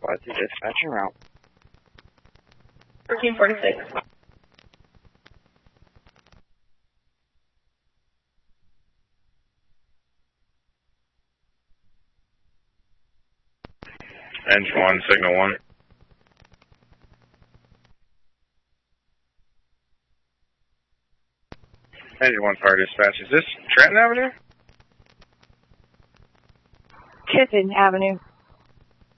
Squad to dispatch en route. 1346. Engine 1, signal 1. Engine 1, fire dispatch. Is this Trenton Avenue? Kiffin Avenue.